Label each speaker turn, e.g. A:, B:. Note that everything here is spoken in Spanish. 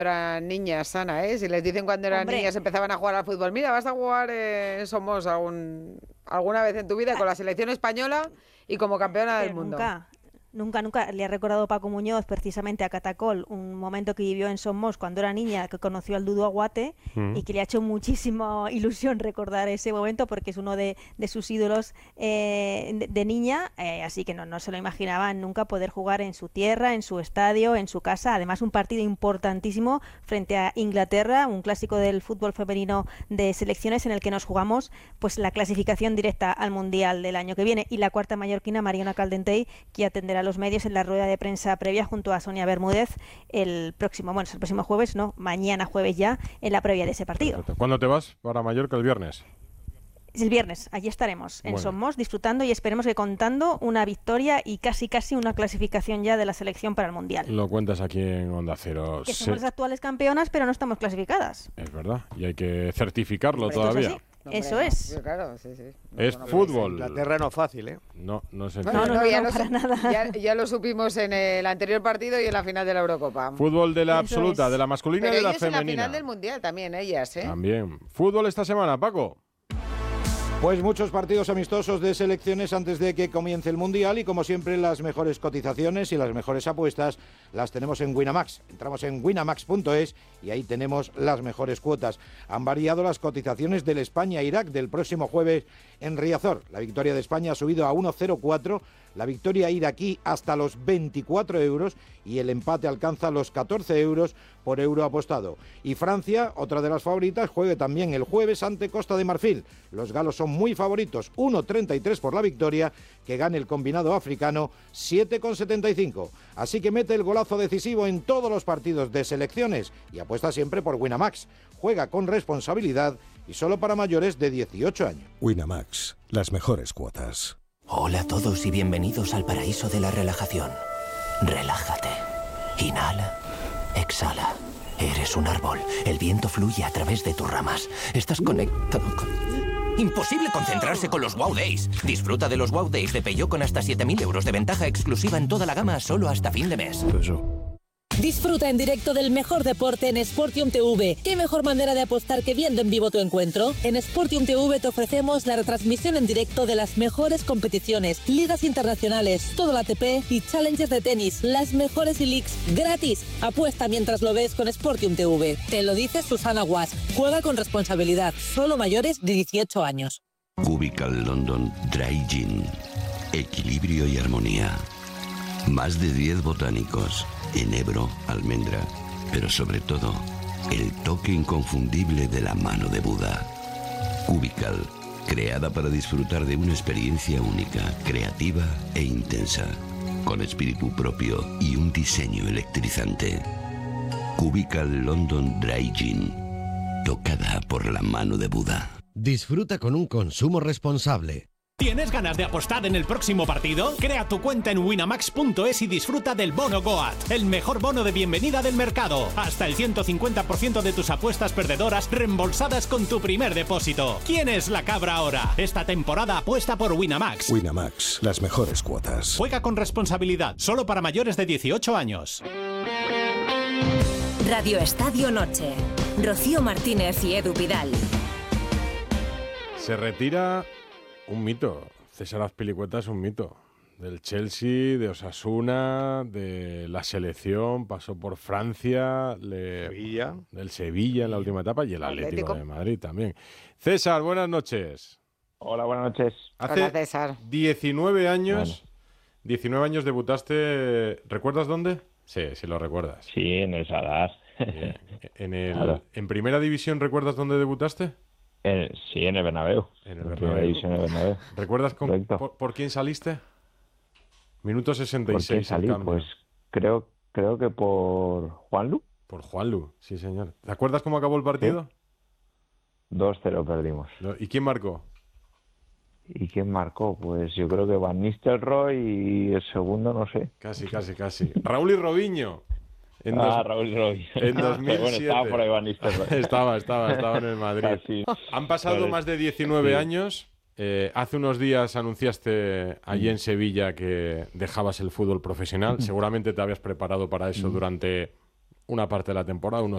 A: eran niñas, Sana, ¿eh? Si les dicen cuando eran niñas empezaban a jugar al fútbol, mira, vas a jugar en Somos alguna vez en tu vida con la selección española y como campeona del mundo.
B: Nunca le ha recordado Paco Muñoz precisamente a Catacol un momento que vivió en Somos cuando era niña, que conoció al Dudu Aguate y que le ha hecho muchísima ilusión recordar ese momento porque es uno de sus ídolos de niña, así que no se lo imaginaba nunca poder jugar en su tierra, en su estadio, en su casa. Además, un partido importantísimo frente a Inglaterra, un clásico del fútbol femenino de selecciones en el que nos jugamos pues la clasificación directa al Mundial del año que viene, y la cuarta mallorquina Mariona Caldentey, que atenderá a los medios en la rueda de prensa previa junto a Sonia Bermúdez el próximo jueves, mañana jueves ya, en la previa de ese partido.
C: Perfecto. ¿Cuándo te vas para Mallorca? ¿El viernes?
B: Es el viernes, allí estaremos en Somos disfrutando y esperemos que contando una victoria y casi una clasificación ya de la selección para el Mundial.
C: Lo cuentas aquí en Onda Cero.
B: Que somos las actuales campeonas, pero no estamos clasificadas.
C: Es verdad, y hay que certificarlo todavía.
B: Eso es.
A: Claro, sí.
C: Es fútbol.
D: Inglaterra no fácil, ¿eh?
C: No se
B: No, para nada.
A: Ya lo supimos en el anterior partido y en la final de la Eurocopa.
C: Fútbol de la absoluta, de la masculina y de la femenina.
A: En la final del Mundial también, ellas, ¿eh?
C: También. Fútbol esta semana, Paco.
E: Pues muchos partidos amistosos de selecciones antes de que comience el Mundial y como siempre las mejores cotizaciones y las mejores apuestas las tenemos en Winamax. Entramos en winamax.es y ahí tenemos las mejores cuotas. Han variado las cotizaciones del España-Irak del próximo jueves en Riazor. La victoria de España ha subido a 1,04, la victoria iraquí hasta los 24 euros y el empate alcanza los 14 euros por euro apostado. Y Francia, otra de las favoritas, juegue también el jueves ante Costa de Marfil. Los galos son muy favoritos, 1,33 por la victoria, que gane el combinado africano 7,75. Así que mete el golazo decisivo en todos los partidos de selecciones y apuesta siempre por Winamax. Juega con responsabilidad y solo para mayores de 18 años.
F: Winamax, las mejores cuotas.
G: Hola a todos y bienvenidos al paraíso de la relajación. Relájate. Inhala. Exhala. Eres un árbol. El viento fluye a través de tus ramas. Estás conectado con... Imposible concentrarse con los Wow Days. Disfruta de los Wow Days de Peugeot con hasta 7.000 euros de ventaja exclusiva en toda la gama solo hasta fin de mes.
H: Disfruta en directo del mejor deporte en Sportium TV. ¿Qué mejor manera de apostar que viendo en vivo tu encuentro? En Sportium TV te ofrecemos la retransmisión en directo de las mejores competiciones, ligas internacionales, todo el ATP y Challengers de tenis, las mejores e-leagues gratis. Apuesta mientras lo ves con Sportium TV. Te lo dice Susana Guas. Juega con responsabilidad. Solo mayores de 18 años.
I: Cubical London Dry Gin. Equilibrio y armonía. Más de 10 botánicos. Enebro, almendra, pero sobre todo, el toque inconfundible de la mano de Buda. Cubical, creada para disfrutar de una experiencia única, creativa e intensa, con espíritu propio y un diseño electrizante. Cubical London Dry Gin, tocada por la mano de Buda.
J: Disfruta con un consumo responsable.
K: ¿Tienes ganas de apostar en el próximo partido? Crea tu cuenta en winamax.es y disfruta del bono Goat, el mejor bono de bienvenida del mercado. Hasta el 150% de tus apuestas perdedoras reembolsadas con tu primer depósito. ¿Quién es la cabra ahora? Esta temporada apuesta por Winamax.
F: Winamax, las mejores cuotas.
K: Juega con responsabilidad, solo para mayores de 18 años.
L: Radio Estadio Noche. Rocío Martínez y Edu Vidal.
C: Se retira... un mito. César Azpilicueta es un mito. Del Chelsea, de Osasuna, de la selección, pasó por Francia, del Sevilla en la última etapa y el Atlético de Madrid también. César, buenas noches.
M: Hola, buenas noches.
A: Hola, César.
C: 19 años debutaste, ¿recuerdas dónde? Sí, lo recuerdas.
M: Sí, en el Sadar.
C: ¿En primera división recuerdas dónde debutaste?
M: Sí, en el Bernabéu.
C: En el Bernabéu. ¿Recuerdas por quién saliste? Minuto 66.
M: ¿Por quién salí? Pues creo que por Juanlu.
C: Por Juanlu, sí señor. ¿Te acuerdas cómo acabó el partido?
M: Sí. 2-0 perdimos.
C: ¿Y quién marcó?
M: Pues yo creo que Van Nistelrooy y el segundo no sé.
C: Casi. Raúl y Robinho.
M: Raúl y Robinho.
C: En 2007.
M: Bueno, estaba por ahí Van Nistelrooy.
C: Estaba en el Madrid.
M: Sí.
C: Han pasado más de 19 años. Hace unos días anunciaste allí en Sevilla que dejabas el fútbol profesional. Seguramente te habías preparado para eso durante una parte de la temporada, unos